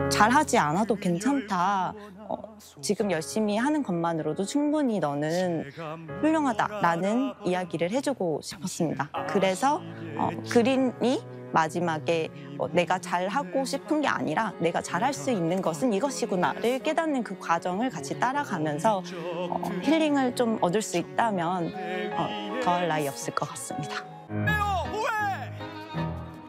잘하지 않아도 괜찮다. 지금 열심히 하는 것만으로도 충분히 너는 훌륭하다라는 이야기를 해주고 싶었습니다. 그래서 그린이 마지막에 내가 잘하고 싶은 게 아니라 내가 잘할 수 있는 것은 이것이구나를 깨닫는 그 과정을 같이 따라가면서 힐링을 좀 얻을 수 있다면 더할 나위 없을 것 같습니다.